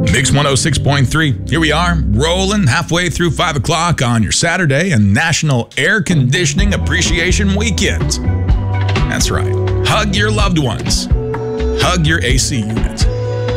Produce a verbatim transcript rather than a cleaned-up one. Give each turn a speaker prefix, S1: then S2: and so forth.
S1: Mix one oh six point three. Here we are, rolling halfway through five o'clock on your Saturday and National Air Conditioning Appreciation Weekend. That's right. Hug your loved ones. Hug your A C unit.